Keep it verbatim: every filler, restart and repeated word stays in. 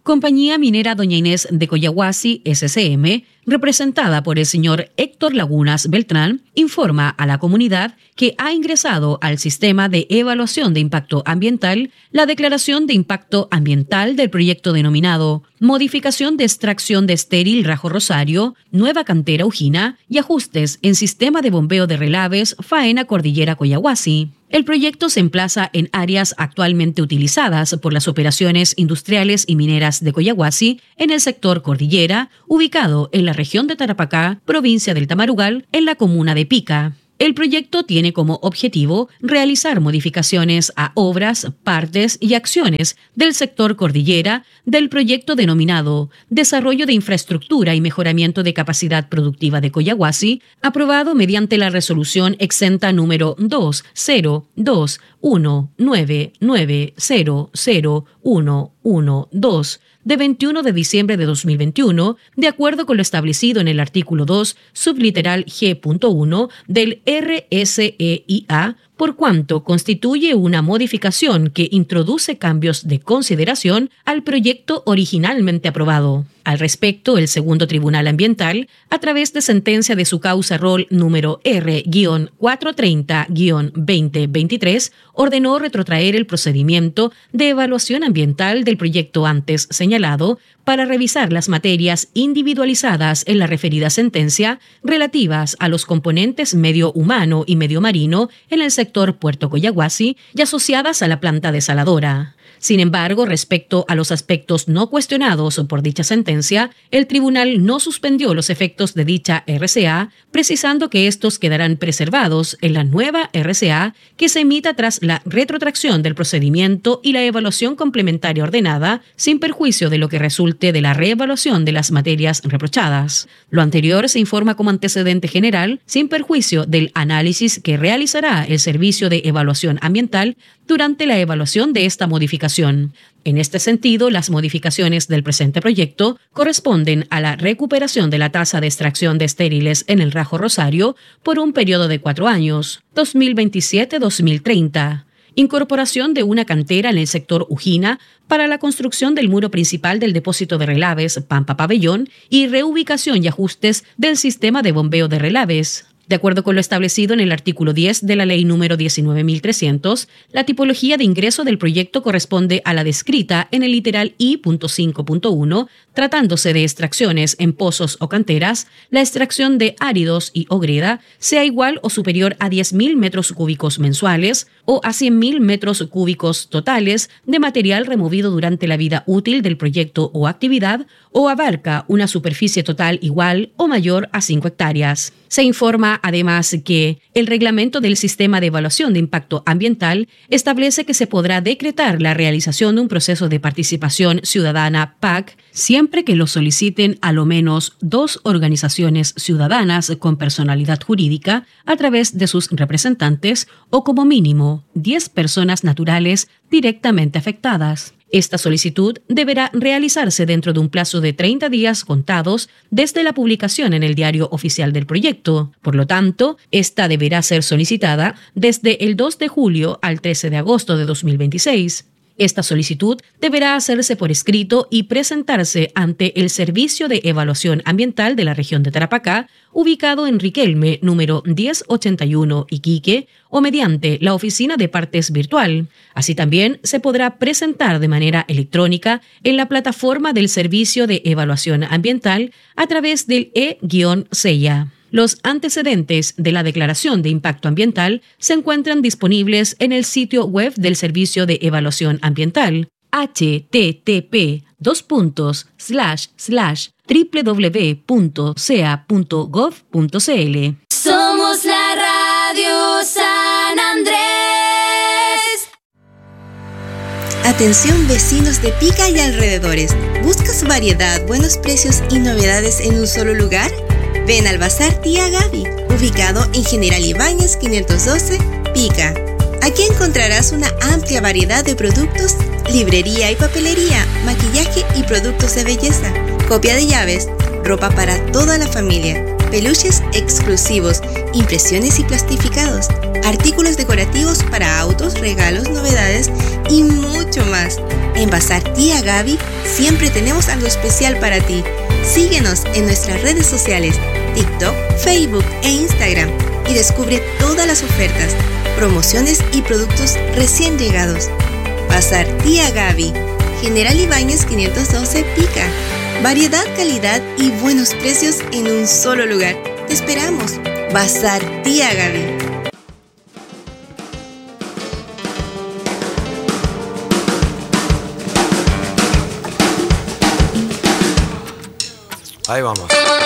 Compañía Minera Doña Inés de Collahuasi, S C M, representada por el señor Héctor Lagunas Beltrán, informa a la comunidad que ha ingresado al sistema de evaluación de impacto ambiental la declaración de impacto ambiental del proyecto denominado Modificación de extracción de estéril Rajo Rosario, Nueva Cantera Ujina y ajustes en sistema de bombeo de relaves Faena Cordillera Collahuasi. El proyecto se emplaza en áreas actualmente utilizadas por las operaciones industriales y mineras de Collahuasi en el sector Cordillera, ubicado en la región de Tarapacá, provincia del Tamarugal, en la comuna de Pica. El proyecto tiene como objetivo realizar modificaciones a obras, partes y acciones del sector Cordillera del proyecto denominado Desarrollo de Infraestructura y Mejoramiento de Capacidad Productiva de Collahuasi, aprobado mediante la resolución exenta número dos cero dos uno nueve nueve cero cero uno uno dos de veintiuno de diciembre de dos mil veintiuno, de acuerdo con lo establecido en el artículo dos, subliteral G punto uno del R S E I A, por cuanto constituye una modificación que introduce cambios de consideración al proyecto originalmente aprobado. Al respecto, el segundo Tribunal Ambiental, a través de sentencia de su causa rol número R cuatrocientos treinta veinte veintitrés, ordenó retrotraer el procedimiento de evaluación ambiental del proyecto antes señalado para revisar las materias individualizadas en la referida sentencia relativas a los componentes medio humano y medio marino en el sector Puerto Collahuasi y asociadas a la planta desaladora. Sin embargo, respecto a los aspectos no cuestionados por dicha sentencia, el tribunal no suspendió los efectos de dicha R C A, precisando que estos quedarán preservados en la nueva R C A que se emita tras la retrotracción del procedimiento y la evaluación complementaria ordenada, sin perjuicio de lo que resulte de la reevaluación de las materias reprochadas. Lo anterior se informa como antecedente general, sin perjuicio del análisis que realizará el Servicio de Evaluación Ambiental durante la evaluación de esta modificación. En este sentido, las modificaciones del presente proyecto corresponden a la recuperación de la tasa de extracción de estériles en el Rajo Rosario por un periodo de cuatro años, dos mil veintisiete a dos mil treinta. Incorporación de una cantera en el sector Ujina para la construcción del muro principal del depósito de relaves Pampa Pabellón y reubicación y ajustes del sistema de bombeo de relaves. De acuerdo con lo establecido en el artículo diez de la Ley número diecinueve mil trescientos, la tipología de ingreso del proyecto corresponde a la descrita en el literal I punto cinco punto uno, tratándose de extracciones en pozos o canteras, la extracción de áridos y o greda sea igual o superior a diez mil metros cúbicos mensuales o a cien mil metros cúbicos totales de material removido durante la vida útil del proyecto o actividad, o abarca una superficie total igual o mayor a cinco hectáreas. Se informa además que el reglamento del Sistema de Evaluación de Impacto Ambiental establece que se podrá decretar la realización de un proceso de participación ciudadana P A C siempre que lo soliciten a lo menos dos organizaciones ciudadanas con personalidad jurídica a través de sus representantes o como mínimo diez personas naturales directamente afectadas. Esta solicitud deberá realizarse dentro de un plazo de treinta días contados desde la publicación en el Diario Oficial del proyecto. Por lo tanto, esta deberá ser solicitada desde el dos de julio al trece de agosto de dos mil veintiséis. Esta solicitud deberá hacerse por escrito y presentarse ante el Servicio de Evaluación Ambiental de la región de Tarapacá, ubicado en Riquelme, número diez ochenta y uno, Iquique, o mediante la oficina de partes virtual. Así también se podrá presentar de manera electrónica en la plataforma del Servicio de Evaluación Ambiental a través del E-Sella. Los antecedentes de la declaración de impacto ambiental se encuentran disponibles en el sitio web del Servicio de Evaluación Ambiental, h t t p dos puntos slash slash w w w punto c a punto gov punto c l. Somos la Radio San Andrés. Atención vecinos de Pica y alrededores. ¿Buscas variedad, buenos precios y novedades en un solo lugar? Ven al Bazar Tía Gaby, ubicado en General Ibáñez quinientos doce, Pica. Aquí encontrarás una amplia variedad de productos, librería y papelería, maquillaje y productos de belleza, copia de llaves, ropa para toda la familia, peluches exclusivos, impresiones y plastificados, artículos decorativos para autos, regalos, novedades y mucho más. En Bazar Tía Gaby siempre tenemos algo especial para ti. Síguenos en nuestras redes sociales, TikTok, Facebook e Instagram y descubre todas las ofertas, promociones y productos recién llegados. Bazar Tía Gaby, General Ibáñez quinientos doce Pica. Variedad, calidad y buenos precios en un solo lugar. Te esperamos. Bazar Tía Gaby. Ahí vamos.